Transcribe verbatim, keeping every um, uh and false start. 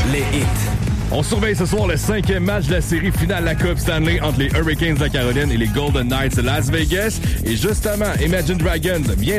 les hits. On surveille ce soir le cinquième match de la série finale de la Coupe Stanley entre les Hurricanes de la Caroline et les Golden Knights de Las Vegas. Et justement, Imagine Dragons vient